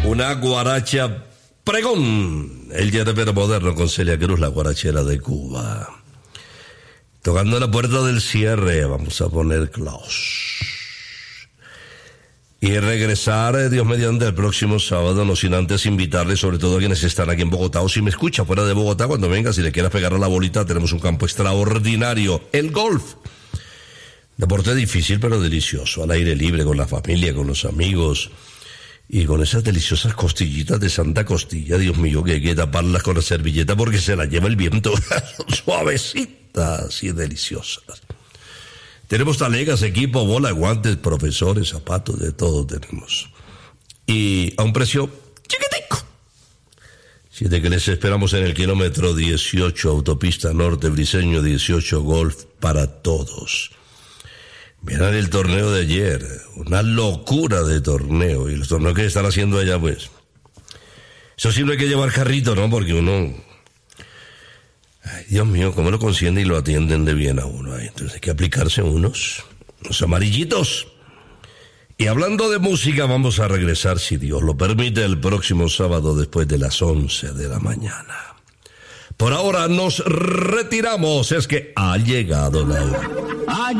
Una guaracha pregón. El yerbero moderno con Celia Cruz, la guarachera de Cuba. Tocando la puerta del cierre, vamos a poner Klaus. Y regresar, Dios mediante, el próximo sábado, no sin antes invitarles, sobre todo a quienes están aquí en Bogotá, o si me escucha fuera de Bogotá, cuando venga, si le quieras pegar a la bolita, tenemos un campo extraordinario, el golf. Deporte difícil, pero delicioso, al aire libre, con la familia, con los amigos, y con esas deliciosas costillitas de Santa Costilla, Dios mío, que hay que taparlas con la servilleta porque se las lleva el viento, suavecitas y deliciosas. Tenemos talegas, equipo, bola, guantes, profesores, zapatos, de todo tenemos. Y a un precio chiquitico. Siete que les esperamos en el kilómetro 18, autopista norte, Briceño 18, golf para todos. Miren el torneo de ayer, una locura de torneo. Y los torneos que están haciendo allá, pues. Eso sí, no hay que llevar carrito, ¿no? Porque uno... Ay, Dios mío, cómo lo consienten y lo atienden de bien a uno. Ay, entonces hay que aplicarse unos amarillitos. Y hablando de música, vamos a regresar, si Dios lo permite, el próximo sábado después de las 11 de la mañana. Por ahora nos retiramos, es que ha llegado la hora.